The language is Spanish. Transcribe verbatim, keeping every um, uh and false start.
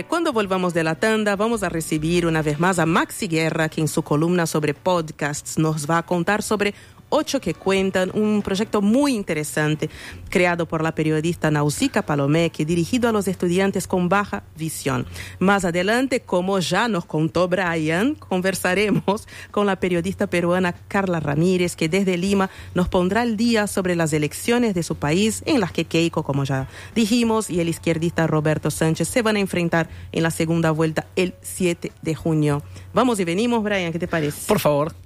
Eh, cuando volvamos de la tanda, vamos a recibir una vez más a Maxi Guerra, que en su columna sobre podcasts nos va a contar sobre Ocho que Cuentan, un proyecto muy interesante creado por la periodista Nausica Palomec, dirigido a los estudiantes con baja visión. Más adelante, como ya nos contó Brian, conversaremos con la periodista peruana Carla Ramírez, que desde Lima nos pondrá al día sobre las elecciones de su país, en las que Keiko, como ya dijimos, y el izquierdista Roberto Sánchez se van a enfrentar en la segunda vuelta el siete de junio. Vamos y venimos, Brian, ¿qué te parece? Por favor.